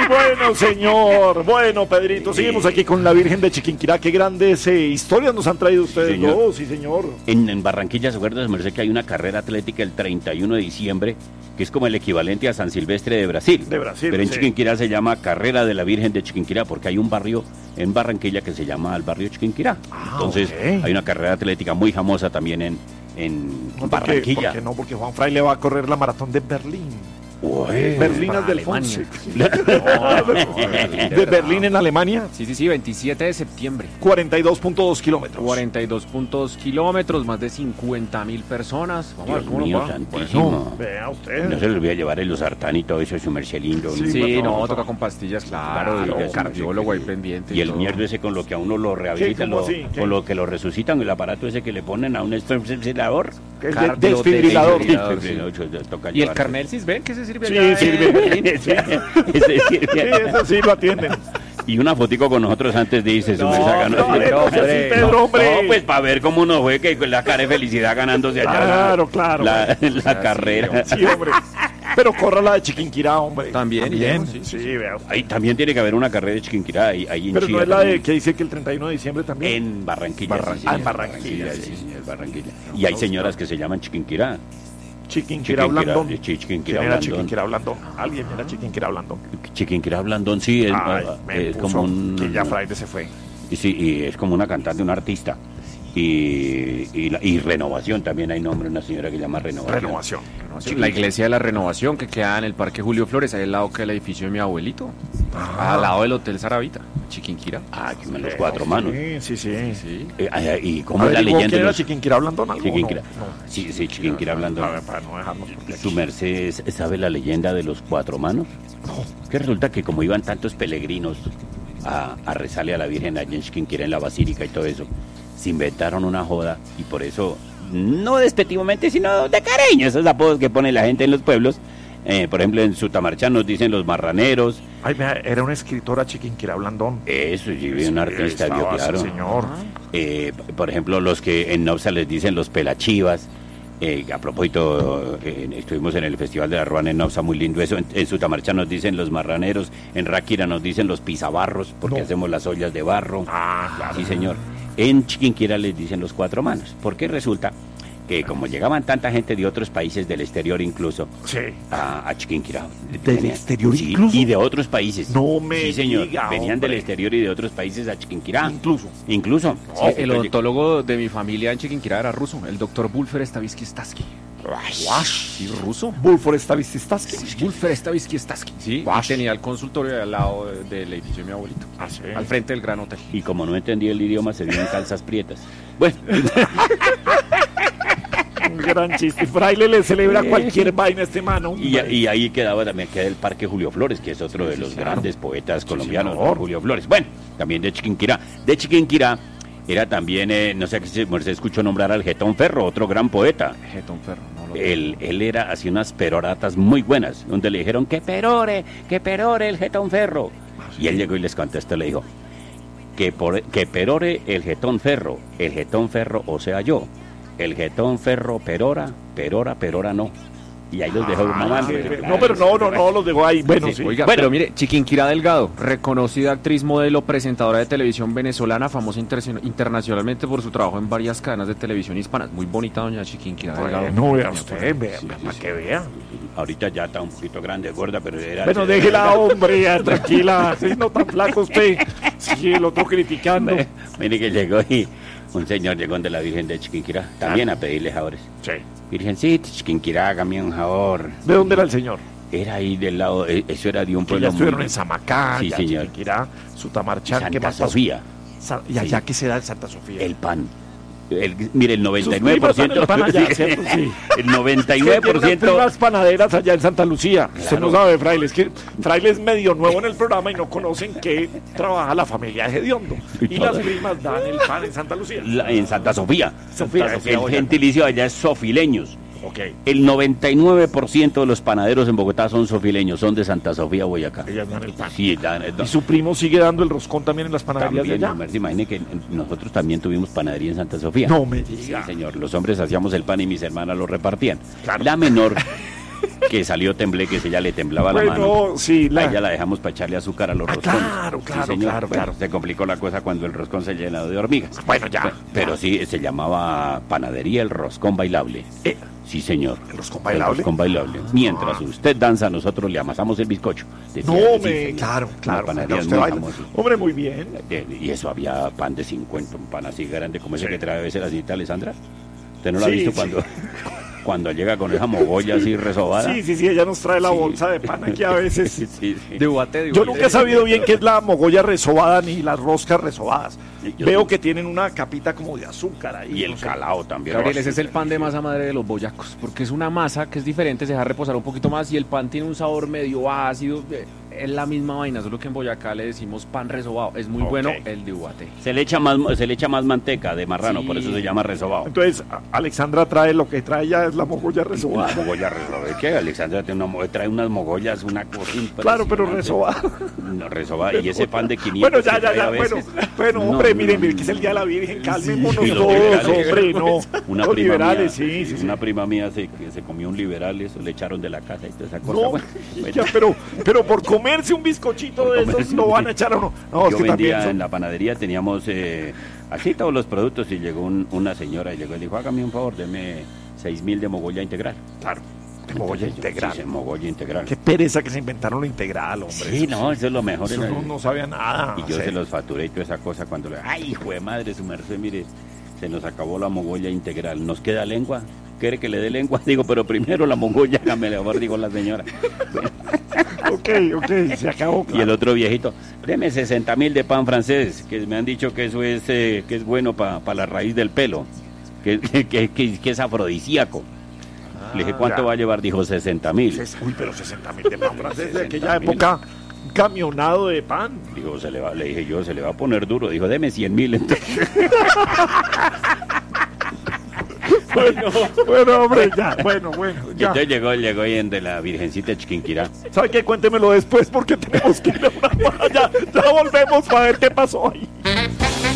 Bueno, señor. Bueno, Pedrito, seguimos aquí con la Virgen de Chiquinquirá. Qué grandes historias nos han traído ustedes, señor. dos, sí, señor. En Barranquilla, ¿se acuerda, merced, que hay una carrera atlética el 31 de diciembre, que es como el equivalente a San Silvestre de Brasil? De Brasil, pero en sí. Chiquinquirá se llama Carrera de la Virgen de Chiquinquirá, porque hay un barrio en Barranquilla que se llama el barrio Chiquinquirá. Entonces, ok. hay una carrera atlética muy famosa también en No, Barranquilla. porque no, porque Juan Fraile va a correr la maratón de Berlín. Ué, Berlinas del Alemania. Fonse. De Berlín en Alemania, Sí, 27 de septiembre. 42.2 kilómetros. 42.2 kilómetros, más de 50.000 personas. Vamos a ver Dios cómo mío nos va. santísimo. Vea usted. No se les voy a llevar el losartán y todo eso, su merced lindo. Sí, Sí, no, no, toca con pastillas, claro, Claro, y el sí, cardiólogo ahí pendiente. Y el todo. mierdo ese con lo que a uno lo rehabilitan, ¿Cómo así? ¿Qué? con lo que lo resucitan, el aparato ese que le ponen a un desfibrilador. El Cardio- desfibrilador. desfibrilador. Toca ¿Y el llevarse. carnet cisben que se sirve? Sí, allá sirve. en Berlín? Sí, ese Sí, sirve. eso sí lo atienden. Y una fotico con nosotros antes de irse, su No, mesa ganó. no, no sea así, Pedro, hombre. No, pues para ver cómo nos fue, que con la cara de felicidad ganándose allá Claro, claro. la carrera. Sí, hombre. Pero corra la de Chiquinquirá, hombre. También, Sí, sí. vea. Ahí también tiene que haber una carrera de Chiquinquirá, ahí en Pero no Chía es la también. de que dice que el 31 de diciembre también. En Barranquilla. Barranquilla. señor, En Barranquilla, sí. señor, Barranquilla. Y hay señoras que se llaman Chiquinquirá. Chiquinquirá Blandón. Chiquinquirá ¿Quién era Blandón. Chiquinquirá Blandón? Alguien era Chiquinquirá Blandón. Chiquinquirá Blandón, sí, Ay, me es puso como un... que ya Fraile se fue. Y sí, y es como una cantante, una artista. Y Renovación, también hay nombre, una señora que se llama Renovación. La iglesia de la Renovación, que queda en el Parque Julio Flores, ahí al lado que el edificio de mi abuelito, al lado del Hotel Saravita, Chiquinquirá. Ah, que me los cuatro manos. Sí. Sí. ¿Y cómo es la ¿Averiguó leyenda? quién de era los- Chiquinquirá Blandón? ¿Algo? Chiquinquirá. No. Sí, Chiquinquirá Blandón. A ver, para no dejarnos. ¿Tu merced sabe la leyenda de los cuatro manos? No. Que resulta que como iban tantos peregrinos a rezarle a la Virgen allá en Chiquinquirá, en la Basílica y todo eso, se inventaron una joda y por eso, no despectivamente, sino de cariño, esos apodos que pone la gente en los pueblos. Por ejemplo, en Sutamarchán nos dicen los marraneros. Ay, mira, era una escritora Chiquinquirá Blandón. Eso, sí, un Sí, artista, estaba, vio, claro. sí, señor. Por ejemplo, los que en Nopsa les dicen los pelachivas. A propósito, estuvimos en el Festival de la Ruana en Nopsa, muy lindo eso. En Sutamarcha nos dicen los marraneros, en Ráquira nos dicen los pisabarros, porque No. hacemos las ollas de barro. Ah, claro. Sí, señor. En Chiquinquirá les dicen los cuatro manos, porque resulta que como llegaban tanta gente de otros países, del exterior incluso, Sí. a Chiquinquirá. ¿Del exterior Sí, incluso? y de otros países. No me Sí, señor. diga, Venían hombre. del exterior y de otros países a Chiquinquirá. Incluso. Incluso. Sí, el odontólogo de mi familia en Chiquinquirá era ruso, el doctor Bulfer Stavisky Staski. Sí, ruso. Bulfor Stavisky. Bulfer Stavisky Staski. Sí, y tenía el consultorio al lado del edificio de mi abuelito. Ah, sí. Al frente del Gran Hotel. Y como no entendía el idioma, se vio en calzas prietas. Bueno, Un gran chiste. Y Fraile le celebra cualquier vaina a este mano. y ahí queda el Parque Julio Flores, que es otro de los grandes poetas colombianos, señor. Julio Flores. Bueno, también de Chiquinquirá. De Chiquinquirá era también, no sé si se escuchó nombrar al Getón Ferro, otro gran poeta. Getón Ferro, no lo Él era, hacía unas peroratas muy buenas, donde le dijeron que perore el Getón Ferro. Y él llegó y les contestó, le dijo, que perore el Getón Ferro, o sea yo. El Getón Ferro perora no. Y ahí los dejó mamando. No, pero no, los dejó ahí. Bueno, sí. Oiga, Bueno. pero mire, Chiquinquirá Delgado, reconocida actriz, modelo, presentadora de televisión venezolana, famosa internacionalmente por su trabajo en varias cadenas de televisión hispanas. Muy bonita doña Chiquinquirá Delgado. No, vea usted, vea, para que vea. Ahorita ya está un poquito grande, gorda, pero era... Bueno, déjela, hombre, ya, tranquila. Sí, no tan flaco usted. Sí, el otro criticando. Mire que llegó y un señor llegó de la Virgen de Chiquinquirá, también a pedirle favores. Sí. Virgencita, Chiquinquirá, hágame un favor. ¿De dónde era el señor? Era ahí del lado, eso era de un Que pueblo ya estuvieron muy- en Samacá, Sí, ya señor. Chiquinquirá, Sutamarchán, ¿qué Santa más pasó? Sofía, Y allá que se da en Santa Sofía. el pan. Mire, el Sus primas dan 99%... el pan allá, ¿cierto? Sí. El Tiene unas 99%... primas panaderas allá en Santa Lucía. Usted Claro. no sabe, Fraile, es que Fraile es medio nuevo en el programa y no conocen que trabaja la familia de Hediondo. Y las primas dan el pan en Santa Lucía. En Santa Sofía. Sofía, El Boyacá. gentilicio allá es sofileños. Ok. El 99% de los panaderos en Bogotá son sofileños, son de Santa Sofía, Boyacá. Ellas dan el pan. Sí, dan, Y su primo sigue dando el roscón también en las panaderías también, de allá. no, se imagine que nosotros también tuvimos panadería en Santa Sofía. No me Sí, diga. señor. Los hombres hacíamos el pan y mis hermanas lo repartían. Claro. La menor que salió tembleque, que ella le temblaba la mano. Bueno, sí, A ella la dejamos para echarle azúcar a los roscones. claro, Sí, claro, señor. claro, Bueno, claro. se complicó la cosa cuando el roscón se llenó de hormigas. Bueno, ya. Pero sí, se llamaba Panadería El Roscón Bailable. Sí, señor. ¿El roscón bailable? El roscón bailable. Mientras usted danza, nosotros le amasamos el bizcocho. Decía, No, sí, hombre, señor. claro, Una claro. panadería Usted muy baila. famosa. Hombre, muy bien. Y eso había pan de 50, un pan así grande como ese Sí. que trae a veces la señorita Alessandra. ¿Usted no lo ha Sí, visto sí. cuando llega con esa mogolla así resobada? Sí, ella nos trae la Sí. bolsa de pan aquí a veces. Sí, sí. De Ubaté, Yo nunca he sabido bien qué es la mogolla resobada ni las roscas resobadas. Yo Veo sí. que tienen una capita como de azúcar ahí. Y el no sé. calao también. Gabriel, ese es el pan de masa madre de los boyacos, porque es una masa que es diferente, se deja reposar un poquito más y el pan tiene un sabor medio ácido. Es la misma vaina, solo que en Boyacá le decimos pan resobado. Es muy Ok. bueno el de Ubaté. Se le echa más manteca de marrano, Sí. por eso se llama resobado. Entonces, Alexandra trae lo que trae ya es la mogolla La resobada. mogolla resobada. ¿Es que Alexandra trae unas mogollas, una cosa impresionante? Claro, pero resobada. No, resobada. Y ese pan de 500 Bueno, ya, que trae a bueno, veces. bueno, No, hombre, no, miren, no, que es el día de la Virgen, calmémonos Sí, los todos, liberales. hombre, no. Una Los prima liberales, mía, sí. Una prima mía se comió un liberal, eso le echaron de la casa y toda esa cosa. No, Bueno, ya, pero por comerse un bizcochito Por de esos comerse lo un- van a echar a uno. No, es yo que también vendía son- en la panadería, teníamos así todos los productos y llegó una señora y llegó y dijo, hágame un favor, deme 6.000 de mogolla integral. Claro, de mogolla integral. Sí, mogolla integral. Qué pereza que se inventaron la integral, hombre. Sí, Eso no, eso es lo mejor. Eso era- no sabía nada. Y yo Sí. se los facturé y toda esa cosa cuando le... ¡Ay, hijo de madre, su merced, mire! Se nos acabó la mogolla integral. ¿Nos queda lengua? ¿Quiere que le dé lengua? Digo, pero primero la mogolla, hágame el favor, dijo la señora. Ok, se acabó. Y el otro viejito, deme 60.000 de pan francés, que me han dicho que eso es que es bueno para la raíz del pelo, que es afrodisíaco. Le dije, ¿cuánto ya. va a llevar? Dijo, 60.000. Uy, pero 60.000 de pan francés de aquella 60.000. época. Un camionado de pan. Digo, le dije yo, se le va a poner duro. Dijo, deme 100.000. Entonces, Bueno, hombre, ya. Bueno, y ya. entonces llegó ahí en de la Virgencita de Chiquinquirá. ¿Sabe qué? Cuéntemelo después porque tenemos que ir a una... Ya volvemos para ver qué pasó ahí.